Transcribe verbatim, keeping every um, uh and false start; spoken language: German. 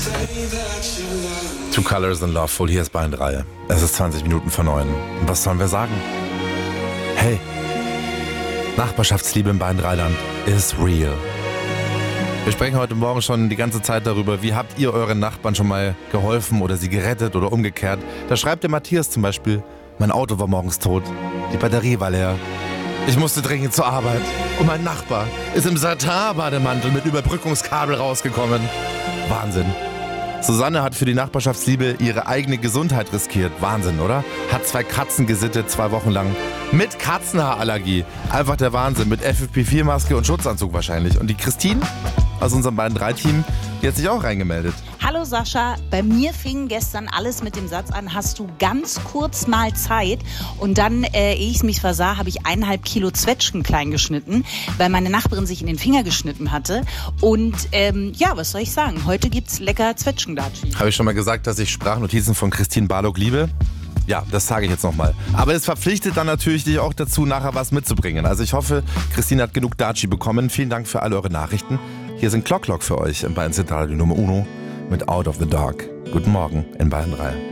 Two Colors and Loveful, hier ist Bayern drei. Es ist zwanzig Minuten vor neun. Und was sollen wir sagen? Hey, Nachbarschaftsliebe im Bayern drei Land is real. Wir sprechen heute Morgen schon die ganze Zeit darüber, wie habt ihr euren Nachbarn schon mal geholfen oder sie gerettet oder umgekehrt. Da schreibt der Matthias zum Beispiel: Mein Auto war morgens tot, die Batterie war leer. Ich musste dringend zur Arbeit und mein Nachbar ist im Satin-Bademantel mit Überbrückungskabel rausgekommen. Wahnsinn. Susanne hat für die Nachbarschaftsliebe ihre eigene Gesundheit riskiert. Wahnsinn, oder? Hat zwei Katzen gesittet, zwei Wochen lang. Mit Katzenhaarallergie. Einfach der Wahnsinn. Mit F F P vier Maske und Schutzanzug wahrscheinlich. Und die Christine aus unserem Bayern drei Team, die hat sich auch reingemeldet. Hallo Sascha, bei mir fing gestern alles mit dem Satz an: Hast du ganz kurz mal Zeit? Und dann, äh, ehe ich mich versah, habe ich eineinhalb Kilo Zwetschgen klein geschnitten, weil meine Nachbarin sich in den Finger geschnitten hatte. Und ähm, ja, was soll ich sagen? Heute gibt's lecker Zwetschgendatschi. Habe ich schon mal gesagt, dass ich Sprachnotizen von Christine Barlock liebe? Ja, das sage ich jetzt nochmal. Aber es verpflichtet dann natürlich dich auch dazu, nachher was mitzubringen. Also ich hoffe, Christine hat genug Datschi bekommen. Vielen Dank für alle eure Nachrichten. Hier sind Clock Clock für euch in Bayern Zentrale Nummer Uno mit Out of the Dark. Guten Morgen in Bayern drei.